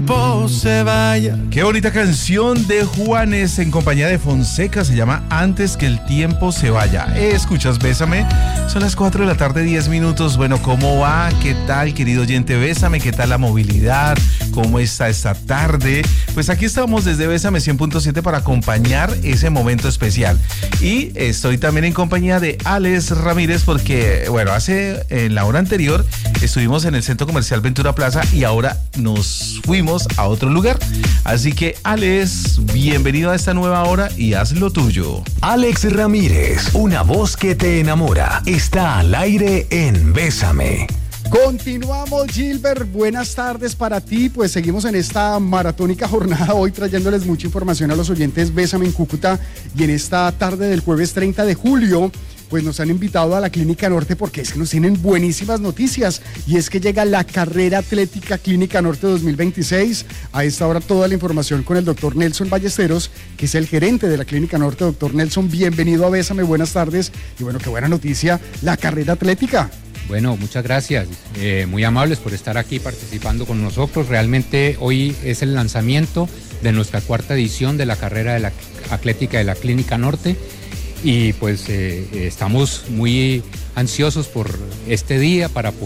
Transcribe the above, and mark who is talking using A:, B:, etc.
A: tiempo se vaya.
B: Qué bonita canción de Juanes en compañía de Fonseca, se llama Antes que el tiempo se vaya. Escuchas Bésame, son las 4 de la tarde, 10 minutos. Bueno, ¿cómo va? ¿Qué tal, querido oyente? Bésame, ¿qué tal la movilidad? ¿Cómo está esta tarde? Pues aquí estamos desde Bésame 100.7 para acompañar ese momento especial. Y estoy también en compañía de Alex Ramírez porque, bueno, en la hora anterior estuvimos en el Centro Comercial Ventura Plaza y ahora nos fuimos a otro lugar. Así que, Alex, bienvenido a esta nueva hora y haz lo tuyo.
C: Alex Ramírez, una voz que te enamora, está al aire en Bésame.
D: Continuamos, Gilbert, buenas tardes para ti, pues seguimos en esta maratónica jornada hoy trayéndoles mucha información a los oyentes Bésame en Cúcuta, y en esta tarde del jueves 30 de julio pues nos han invitado a la Clínica Norte porque es que nos tienen buenísimas noticias, y es que llega la carrera atlética Clínica Norte 2026. A esta hora toda la información con el doctor Nelson Ballesteros, que es el gerente de la Clínica Norte. Doctor Nelson, bienvenido a Bésame, buenas tardes, y bueno, qué buena noticia, la carrera atlética.
E: Bueno, muchas gracias, muy amables por estar aquí participando con nosotros. Realmente hoy es el lanzamiento de nuestra cuarta edición de la carrera de la atlética de la Clínica Norte, y pues estamos muy ansiosos por este día para poder